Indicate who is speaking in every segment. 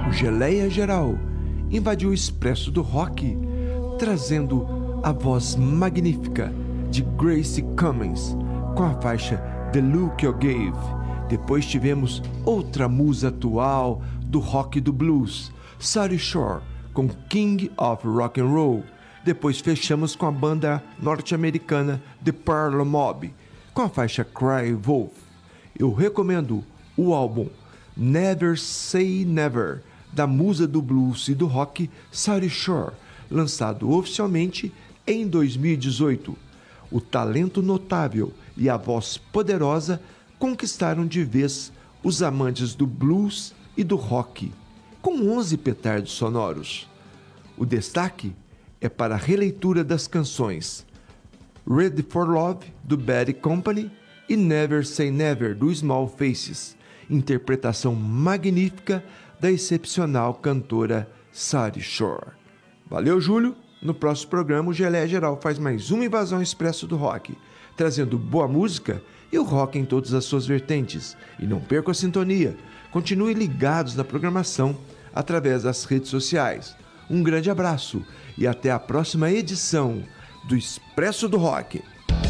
Speaker 1: o Geleia Geral invadiu o Expresso do Rock, trazendo a voz magnífica de Gracie Cummings com a faixa The Look You Gave. Depois tivemos outra musa atual do rock e do blues, Sadie Shore, com King of Rock and Roll. Depois fechamos com a banda norte-americana The Parlo Mob, com a faixa Cry Wolf. Eu recomendo o álbum Never Say Never, da musa do blues e do rock Sadie Shore, lançado oficialmente em 2018. O talento notável e a voz poderosa conquistaram de vez os amantes do blues e do rock, com 11 petardos sonoros. O destaque é para a releitura das canções Ready for Love, do Bad Company, e Never Say Never, do Small Faces, interpretação magnífica da excepcional cantora Sadie Shore. Valeu, Júlio! No próximo programa, o Geleia Geral faz mais uma invasão expresso do rock, trazendo boa música e o rock em todas as suas vertentes. E não perca a sintonia. Continue ligados na programação através das redes sociais. Um grande abraço e até a próxima edição do Expresso do Rock.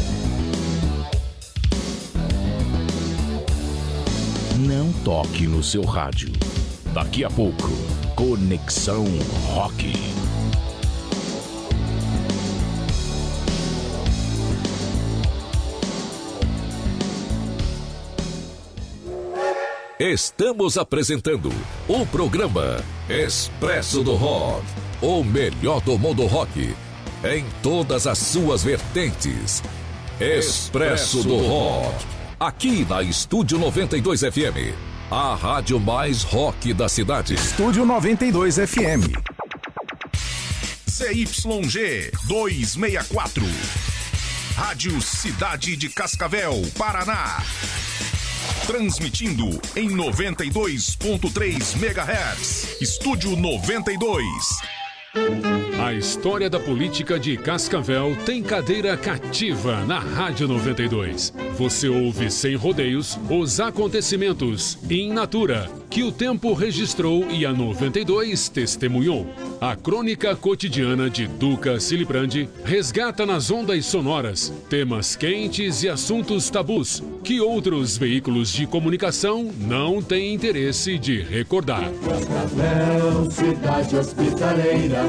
Speaker 2: Não toque no seu rádio. Daqui a pouco, Conexão Rock. Estamos apresentando o programa Expresso do Rock, o melhor do mundo rock, em todas as suas vertentes. Expresso do Rock, aqui na Estúdio 92 FM, a rádio mais rock da cidade.
Speaker 3: Estúdio 92 FM.
Speaker 4: CYG 264, Rádio Cidade de Cascavel, Paraná. Transmitindo em 92.3 MHz. Estúdio 92.
Speaker 5: A história da política de Cascavel tem cadeira cativa na Rádio 92. Você ouve sem rodeios os acontecimentos in natura que o tempo registrou e a 92 testemunhou. A crônica cotidiana de Duca Silibrandi resgata nas ondas sonoras temas quentes e assuntos tabus que outros veículos de comunicação não têm interesse de recordar.
Speaker 6: Cascavel, cidade hospitaleira.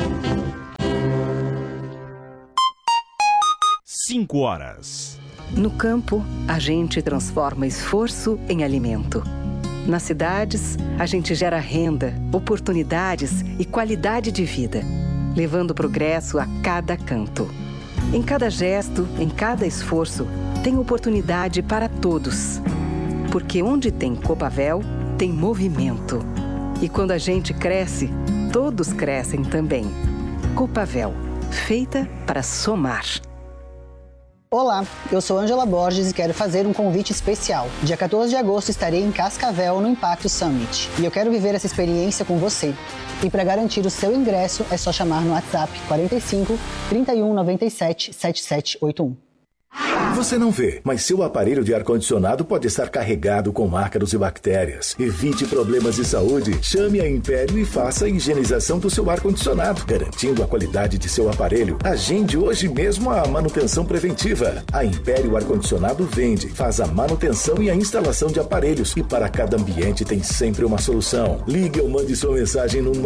Speaker 3: 5 horas.
Speaker 7: No campo, a gente transforma esforço em alimento. Nas cidades, a gente gera renda, oportunidades e qualidade de vida, levando progresso a cada canto. Em cada gesto, em cada esforço, tem oportunidade para todos. Porque onde tem Copavel, tem movimento. E quando a gente cresce, todos crescem também. Copavel, feita para somar.
Speaker 8: Olá, eu sou Ângela Borges e quero fazer um convite especial. Dia 14 de agosto estarei em Cascavel no Impacto Summit e eu quero viver essa experiência com você. E para garantir o seu ingresso é só chamar no WhatsApp 45 31 97 7781.
Speaker 9: Você não vê, mas seu aparelho de ar-condicionado pode estar carregado com ácaros e bactérias. Evite problemas de saúde. Chame a Império e faça a higienização do seu ar-condicionado, garantindo a qualidade de seu aparelho. Agende hoje mesmo a manutenção preventiva. A Império Ar-Condicionado vende, faz a manutenção e a instalação de aparelhos. E para cada ambiente tem sempre uma solução. Ligue ou mande sua mensagem no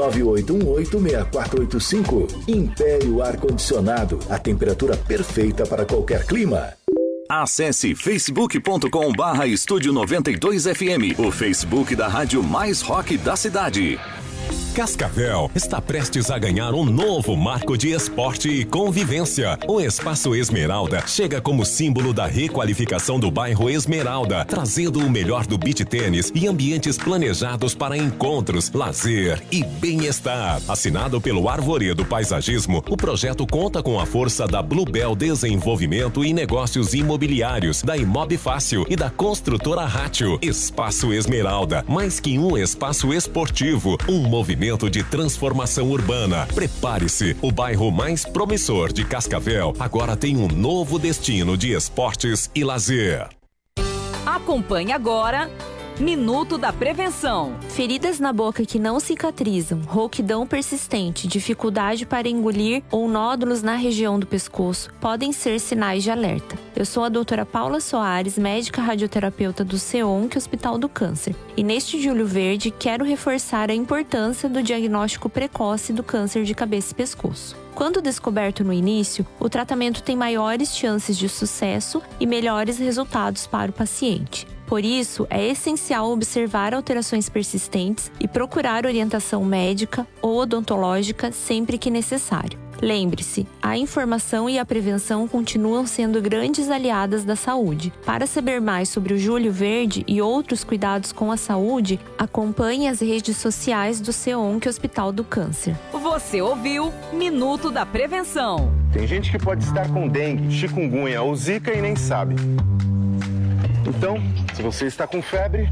Speaker 9: 998186485. Império Ar-Condicionado, a temperatura perfeita para qualquer clima.
Speaker 10: Acesse facebook.com/Estúdio 92 FM, o Facebook da rádio mais rock da cidade.
Speaker 11: Cascavel está prestes a ganhar um novo marco de esporte e convivência. O Espaço Esmeralda chega como símbolo da requalificação do bairro Esmeralda, trazendo o melhor do beach tênis e ambientes planejados para encontros, lazer e bem-estar. Assinado pelo Arvoredo Paisagismo, o projeto conta com a força da Bluebell Desenvolvimento e Negócios Imobiliários, da Imob Fácil e da construtora Rátio. Espaço Esmeralda, mais que um espaço esportivo, um movimento de transformação urbana. Prepare-se, o bairro mais promissor de Cascavel agora tem um novo destino de esportes e lazer.
Speaker 12: Acompanhe agora Minuto da Prevenção.
Speaker 13: Feridas na boca que não cicatrizam, rouquidão persistente, dificuldade para engolir ou nódulos na região do pescoço podem ser sinais de alerta. Eu sou a doutora Paula Soares, médica radioterapeuta do CEONC Hospital do Câncer. E neste Julho Verde, quero reforçar a importância do diagnóstico precoce do câncer de cabeça e pescoço. Quando descoberto no início, o tratamento tem maiores chances de sucesso e melhores resultados para o paciente. Por isso, é essencial observar alterações persistentes e procurar orientação médica ou odontológica sempre que necessário. Lembre-se, a informação e a prevenção continuam sendo grandes aliadas da saúde. Para saber mais sobre o Julho Verde e outros cuidados com a saúde, acompanhe as redes sociais do CEONC Hospital do Câncer.
Speaker 12: Você ouviu Minuto da Prevenção.
Speaker 14: Tem gente que pode estar com dengue, chikungunya ou zika e nem sabe. Então, se você está com febre,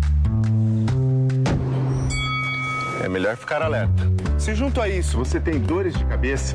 Speaker 14: é melhor ficar alerta. Se junto a isso você tem dores de cabeça,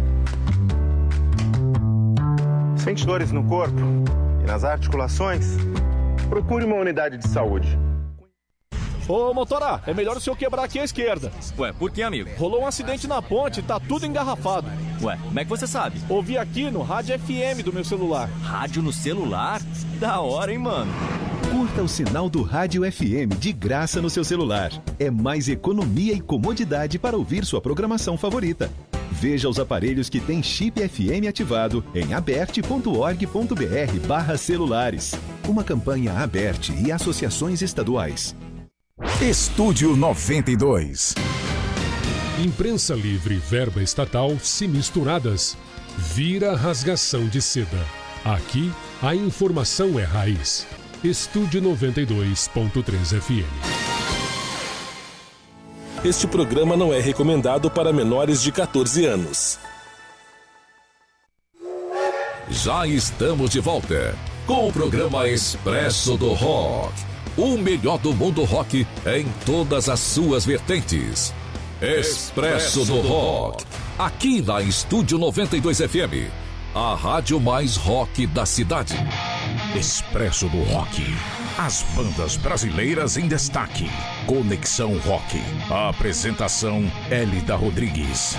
Speaker 14: sente dores no corpo e nas articulações, procure uma unidade de saúde.
Speaker 15: Ô, motora, é melhor o senhor quebrar aqui à esquerda.
Speaker 16: Ué, por que, amigo?
Speaker 15: Rolou um acidente na ponte e tá tudo engarrafado.
Speaker 16: Ué, como é que você sabe?
Speaker 15: Ouvi aqui no rádio FM do meu celular.
Speaker 16: Rádio no celular? Da hora, hein, mano?
Speaker 17: Curta o sinal do Rádio FM de graça no seu celular. É mais economia e comodidade para ouvir sua programação favorita. Veja os aparelhos que têm chip FM ativado em aberte.org.br/celulares. Uma campanha Aberte e associações estaduais.
Speaker 3: Estúdio 92.
Speaker 5: Imprensa livre e verba estatal se misturadas. Vira rasgação de seda. Aqui, a informação é raiz. Estúdio 92.3 FM.
Speaker 18: Este programa não é recomendado para menores de 14 anos.
Speaker 2: Já estamos de volta com o programa Expresso do Rock. O melhor do mundo rock em todas as suas vertentes. Expresso do Rock. Aqui na Estúdio 92 FM. A rádio mais rock da cidade.
Speaker 4: Expresso do Rock. As bandas brasileiras em destaque. Conexão Rock. A apresentação Hélida Rodrigues.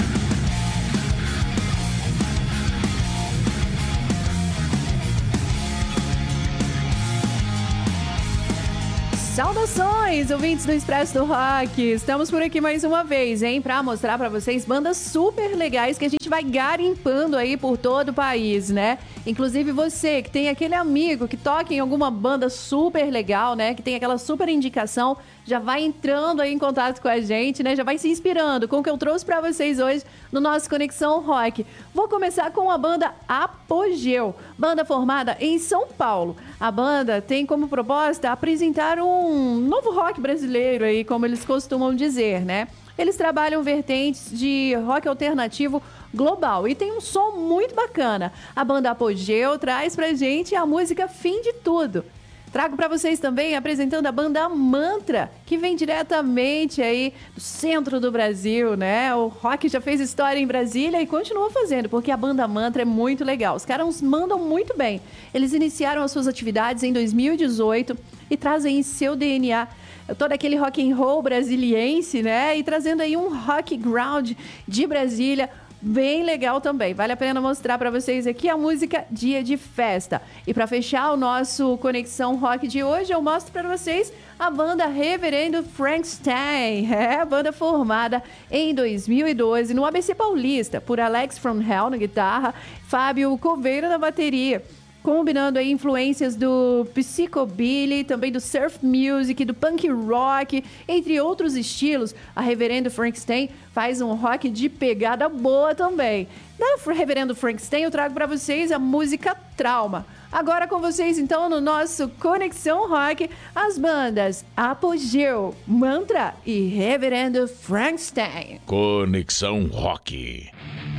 Speaker 19: Saudações, ouvintes do Expresso do Rock. Estamos por aqui mais uma vez, hein? Pra mostrar pra vocês bandas super legais que a gente vai garimpando aí por todo o país, né? Inclusive você que tem aquele amigo que toca em alguma banda super legal, né? Que tem aquela super indicação, já vai entrando aí em contato com a gente, né? Já vai se inspirando com o que eu trouxe pra vocês hoje no nosso Conexão Rock. Vou começar com a banda Apogeu, banda formada em São Paulo. A banda tem como proposta apresentar um novo rock brasileiro aí, como eles costumam dizer, né? Eles trabalham vertentes de rock alternativo global e tem um som muito bacana. A banda Apogeu traz pra gente a música Fim de Tudo. Trago para vocês também apresentando a banda Mantra, que vem diretamente aí do centro do Brasil, né? O rock já fez história em Brasília e continua fazendo, porque a banda Mantra é muito legal. Os caras mandam muito bem. Eles iniciaram as suas atividades em 2018 e trazem em seu DNA todo aquele rock and roll brasiliense, né? E trazendo aí um rock ground de Brasília, bem legal também. Vale a pena mostrar para vocês aqui a música Dia de Festa. E para fechar o nosso Conexão Rock de hoje, eu mostro para vocês a banda Reverendo Frankenstein. É a banda formada em 2012 no ABC Paulista por Alex From Hell na guitarra, Fábio Coveiro na bateria, combinando aí influências do psychobilly, também do surf music, do punk rock, entre outros estilos. A Reverendo Frankenstein faz um rock de pegada boa também. Da Reverendo Frankenstein eu trago para vocês a música Trauma. Agora com vocês então no nosso Conexão Rock, as bandas Apogeu, Mantra e Reverendo Frankenstein.
Speaker 4: Conexão Rock.